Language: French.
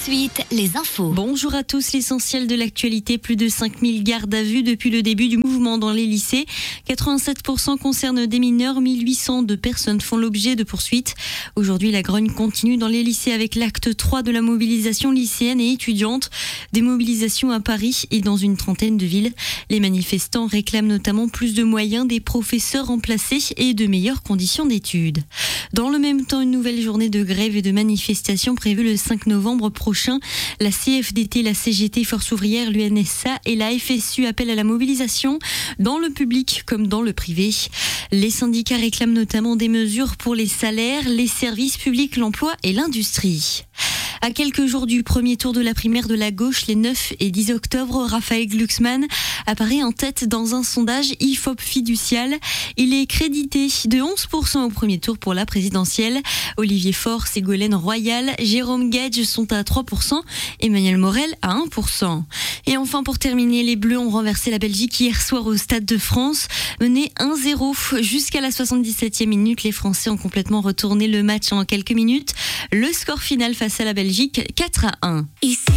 suite, les infos. Bonjour à tous, l'essentiel de l'actualité. Plus de 5000 gardes à vue depuis le début du mouvement dans les lycées. 87% concernent des mineurs, 1800 de personnes font l'objet de poursuites. Aujourd'hui, la grogne continue dans les lycées avec l'acte 3 de la mobilisation lycéenne et étudiante. Des mobilisations à Paris et dans une trentaine de villes. Les manifestants réclament notamment plus de moyens, des professeurs remplacés et de meilleures conditions d'études. Dans le même temps, une nouvelle journée de grève et de manifestation prévue le 5 novembre prochain. La CFDT, la CGT, Force ouvrière, l'UNSA et la FSU appellent à la mobilisation dans le public comme dans le privé. Les syndicats réclament notamment des mesures pour les salaires, les services publics, l'emploi et l'industrie. À quelques jours du premier tour de la primaire de la gauche, les 9 et 10 octobre, Raphaël Glucksmann apparaît en tête dans un sondage IFOP fiducial. Il est crédité de 11% au premier tour pour la présidentielle. Olivier Faure, Ségolène Royal, Jérôme Gage sont à 3%, Emmanuel Morel à 1%. Et enfin, pour terminer, les Bleus ont renversé la Belgique hier soir au Stade de France. Menés 1-0 jusqu'à la 77e minute, les Français ont complètement retourné le match en quelques minutes. Le score final face à la Belgique, 4-1.